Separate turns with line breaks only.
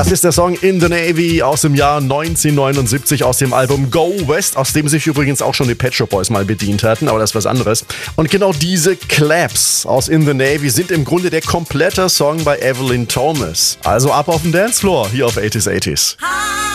Das ist der Song In the Navy aus dem Jahr 1979 aus dem Album Go West, aus dem sich übrigens auch schon die Pet Shop Boys mal bedient hatten, aber das ist was anderes. Und genau diese Claps aus In the Navy sind im Grunde der komplette Song bei Evelyn Thomas. Also ab auf den Dancefloor hier auf 80s 80s.